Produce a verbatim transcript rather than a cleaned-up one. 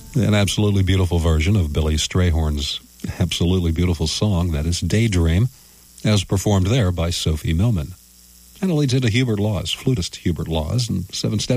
An absolutely beautiful version of Billy Strayhorn's absolutely beautiful song, that is Daydream, as performed there by Sophie Millman. And it leads into Hubert Laws, flutist Hubert Laws, and Seven Steps